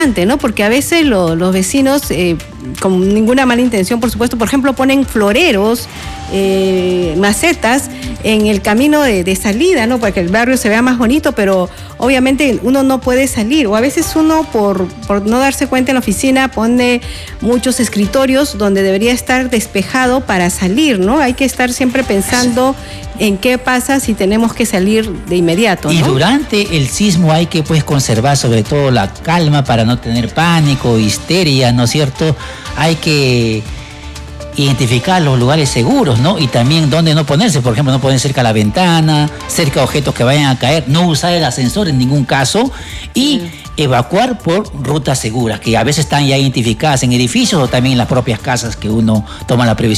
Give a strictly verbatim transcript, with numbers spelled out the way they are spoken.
¿no? Porque a veces lo, los vecinos, eh, con ninguna mala intención, por supuesto, por ejemplo, ponen floreros, eh, macetas en el camino de, de salida, ¿no? Para que el barrio se vea más bonito, pero obviamente uno no puede salir, o a veces uno por, por no darse cuenta en la oficina pone muchos escritorios donde debería estar despejado para salir, ¿no? Hay que estar siempre pensando en qué pasa si tenemos que salir de inmediato, ¿no? Y durante el sismo hay que pues conservar sobre todo la calma para no tener pánico, histeria, ¿no es cierto? Hay que identificar los lugares seguros, ¿no? Y también dónde no ponerse, por ejemplo, no poner cerca a la ventana, cerca a objetos que vayan a caer, no usar el ascensor en ningún caso y sí. evacuar por rutas seguras, que a veces están ya identificadas en edificios o también en las propias casas que uno toma la previsión.